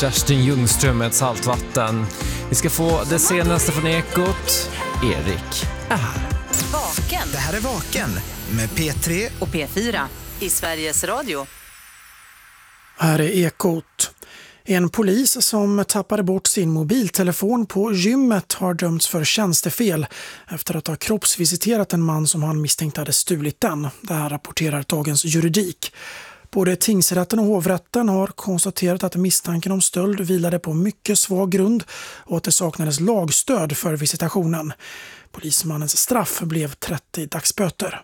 Kerstin Ljungström med Saltvatten. Vi ska få det senaste från Ekot. Erik är här. Vaken. Det här är Vaken med P3 och P4 i Sveriges Radio. Här är Ekot. En polis som tappade bort sin mobiltelefon på gymmet har dömts för tjänstefel efter att ha kroppsvisiterat en man som han misstänkt hade stulit den. Det här rapporterar Dagens Juridik. Både tingsrätten och hovrätten har konstaterat att misstanken om stöld vilade på mycket svag grund och att det saknades lagstöd för visitationen. Polismannens straff blev 30 dagsböter.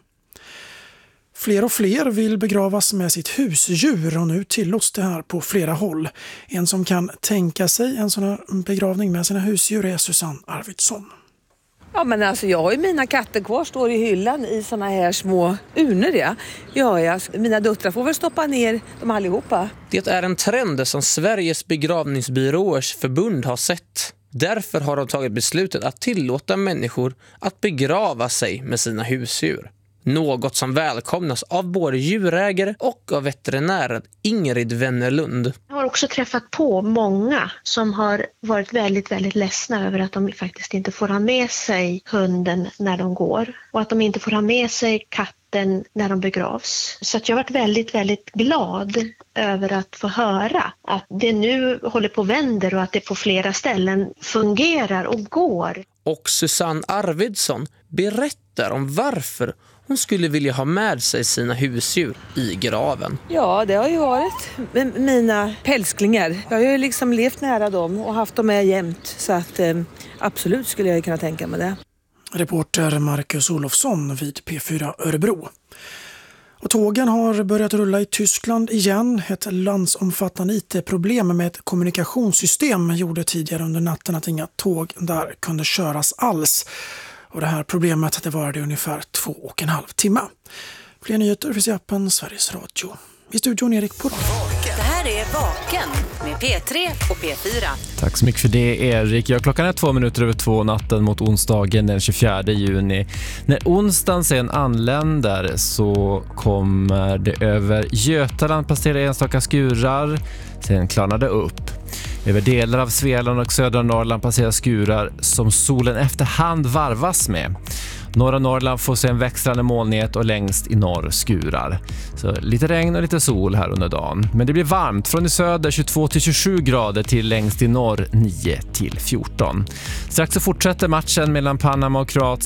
Fler och fler vill begravas med sitt husdjur och nu tillåts det här på flera håll. En som kan tänka sig en sån här begravning med sina husdjur är Susanne Arvidsson. Ja, men alltså jag har ju mina katter kvar, står i hyllan i såna här små urnor. Ja, mina döttrar får väl stoppa ner dem allihopa. Det är en trend som Sveriges begravningsbyråers förbund har sett. Därför har de tagit beslutet att tillåta människor att begrava sig med sina husdjur. Något som välkomnas av både djurägare och av veterinären Ingrid Wennerlund. Jag har också träffat på många som har varit väldigt, väldigt ledsna över att de faktiskt inte får ha med sig hunden när de går. Och att de inte får ha med sig katten när de begravs. Så att jag har varit väldigt, väldigt glad över att få höra att det nu håller på och vänder och att det på flera ställen fungerar och går. Och Susanne Arvidsson berättar om varför hon skulle vilja ha med sig sina husdjur i graven. Ja, det har ju varit mina pälsklingar. Jag har ju liksom levt nära dem och haft dem med jämt. Så att absolut skulle jag kunna tänka mig det. Reporter Marcus Olofsson vid P4 Örebro. Och tågen har börjat rulla i Tyskland igen. Ett landsomfattande IT-problem med ett kommunikationssystem gjorde tidigare under natten att inga tåg där kunde köras alls. Och det här problemet det varade ungefär 2,5 timmar. Fler nyheter finns i appen Sveriges Radio. I studion Erik Porra. Det här är Vaken med P3 och P4. Tack så mycket för det, Erik. Ja, klockan är 2:02 natten mot onsdagen den 24 juni. När onsdagen sen anländer så kommer det över Götaland passera enstaka skurar. Sen klarnar det upp. Över delar av Svealand och södra Norrland passerar skurar som solen efterhand varvas med. Norra Norrland får se en växlande molnighet och längst i norr skurar. Så lite regn och lite sol här under dagen. Men det blir varmt från i söder 22-27 grader till längst i norr 9-14. Strax så fortsätter matchen mellan Panama och Kroatien.